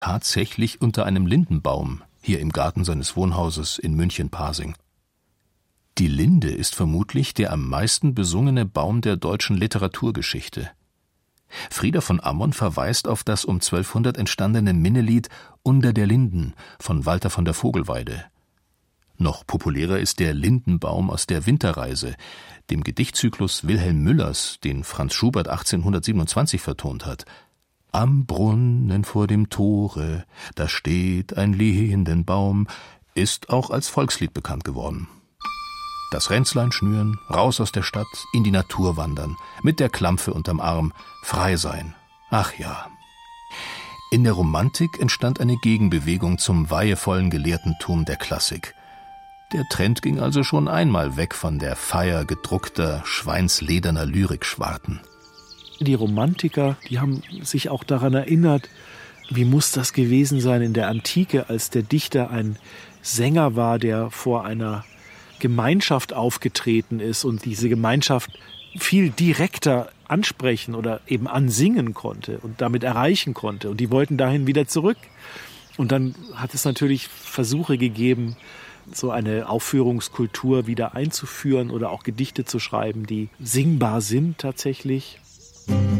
tatsächlich unter einem Lindenbaum, hier im Garten seines Wohnhauses in München-Pasing. Die Linde ist vermutlich der am meisten besungene Baum der deutschen Literaturgeschichte. Frieder von Ammon verweist auf das um 1200 entstandene Minnelied »Unter der Linden« von Walter von der Vogelweide. Noch populärer ist der Lindenbaum aus der Winterreise, dem Gedichtzyklus Wilhelm Müllers, den Franz Schubert 1827 vertont hat. »Am Brunnen vor dem Tore, da steht ein Lindenbaum«, ist auch als Volkslied bekannt geworden. Das Ränzlein schnüren, raus aus der Stadt, in die Natur wandern, mit der Klampfe unterm Arm, frei sein. Ach ja. In der Romantik entstand eine Gegenbewegung zum weihevollen Gelehrtentum der Klassik. Der Trend ging also schon einmal weg von der Feier gedruckter, schweinslederner Lyrikschwarten. Die Romantiker, die haben sich auch daran erinnert, wie muss das gewesen sein in der Antike, als der Dichter ein Sänger war, der vor einer Gemeinschaft aufgetreten ist und diese Gemeinschaft viel direkter ansprechen oder eben ansingen konnte und damit erreichen konnte. Und die wollten dahin wieder zurück. Und dann hat es natürlich Versuche gegeben, so eine Aufführungskultur wieder einzuführen oder auch Gedichte zu schreiben, die singbar sind tatsächlich.